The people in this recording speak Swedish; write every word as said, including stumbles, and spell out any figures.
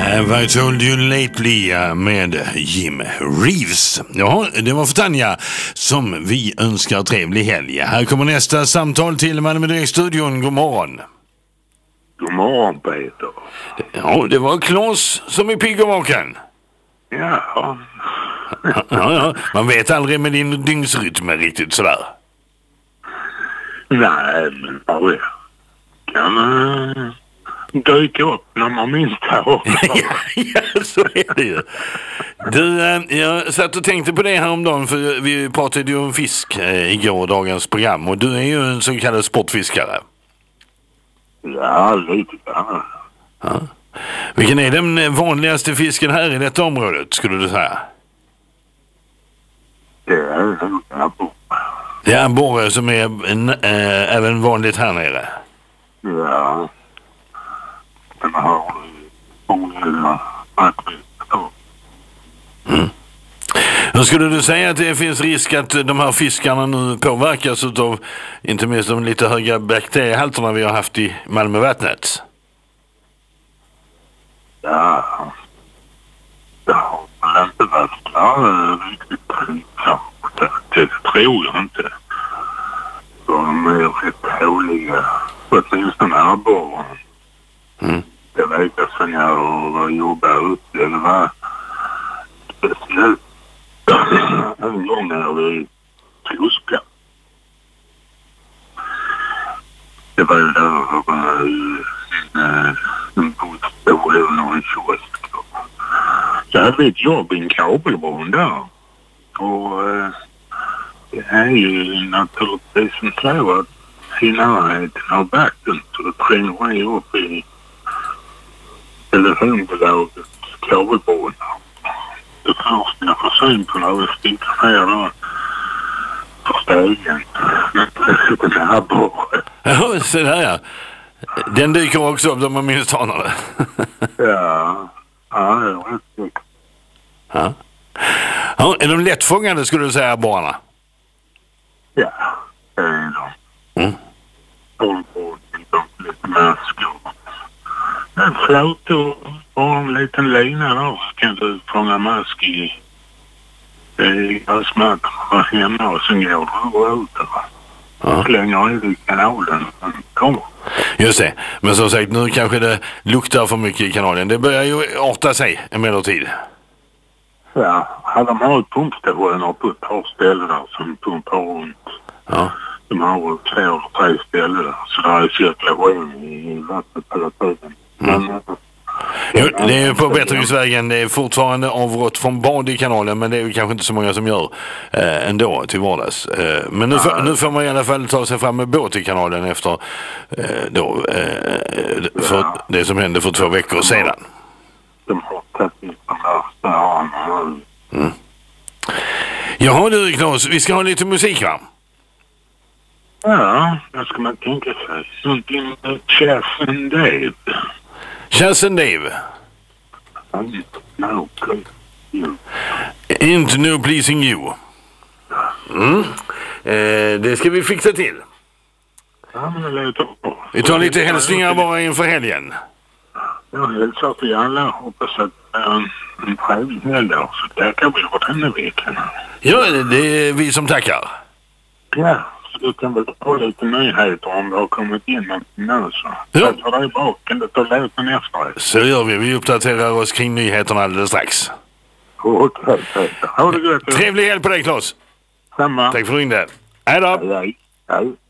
Have I told you lately med Jim Reeves. Ja, det var för Tanja som vi önskar trevlig helg. Här kommer nästa samtal till Malmö Direkt-studion. God morgon. God morgon, Peter. Ja, det var Claes som är pigg och vaken. Ja. Ja, ja. Man vet aldrig med din dygnsrytm riktigt sådär. Nej, men ja, kan man dyka upp när man minst har. ja, ja, så är det ju. Du, jag satt och tänkte på det här om dagen, för vi pratade ju om fisk eh, igår, dagens program, och du är ju en så kallad sportfiskare. Ja, lite grann. Ja. Vilken är den vanligaste fisken här i detta området, skulle du säga? Det är en abborre. Det är abborre som är en, äh, även vanligt här nere. Ja. Den har många matcher. Mm. Hur skulle du säga att det finns risk att de här fiskarna nu påverkas av inte minst de lite höga bakteriehalterna vi har haft i Malmövattnet? Ja. Det har väl inte varit ja, riktigt pinsamt. Det tror jag inte. De är rätt håliga. Åtminstone abborren. Mm. Det verkar som jag har jobbat ute. Det var speciellt en gång när vi Tyskland. Det var ju där en, en bostad eller en kiosk. Så hade vi ett jobb i en kabelbron där. Och eh, det är ju naturligtvis som så att i närheten av vatten så det tränger mig upp i telefonbolagets kabelbron. Det första jag får syn på när vi sticker ner där på stegen. Det är abborre. Ja, så där ja. Den dyker också upp, de har minst anade. Ja, ja, det är rätt mycket. Ja. Ja, är de lättfångade skulle du säga, abborrarna? Ja, det är de. Mm. Håller på att lite maskor. En flöt och en liten lina där så kan du fånga mask i i gräsmattan och hemma och sen går du ut där. Ja. Längre ut i kanalen kommer. Just det, men som sagt nu kanske det luktar för mycket i kanalen. Det börjar ju arta sig emellertid. Ja, de har ett pumpstationer på ett par ställen där som pumpar runt. Ja. De har två eller tre ställen där, så där är cirkulation i vattnet hela tiden. Mm. Men, Jo, det är ju på bättringsvägen. Det är fortfarande avrått från bad i kanalen, men det är ju kanske inte så många som gör eh, ändå till vardags. Eh, men nu, får, nu får man i alla fall ta sig fram med båt i kanalen efter eh, då, eh, för det som hände för två veckor sedan. De har tagit de där störarna. Mm. Jaha du Claes, vi ska ha lite musik va? Ja, det ska man tänka sig. Någonting med Chas and Dave. Chas and Dave. No, you. Ain't no pleasing you. Mm. Eh, det ska vi fixa till. Ja, men det låter bra. Vi tar lite hälsningar bara inför helgen. Jag hälsar till alla. Hoppas att det är en, en trevlig helg då. Så tackar vi för denna veckan. Ja, det är vi som tackar. Ja, så du kan väl få lite nyheter om det har kommit in någonting nu så. Ja. Jag tar dig bak. Kan du ta låten efter? Så gör vi. Vi uppdaterar oss kring nyheterna alldeles strax. Okej, okay, ha det gott. Trevlig helg på dig Claes. Samma. Tack för att du ringde. Hej då. Hej, hej.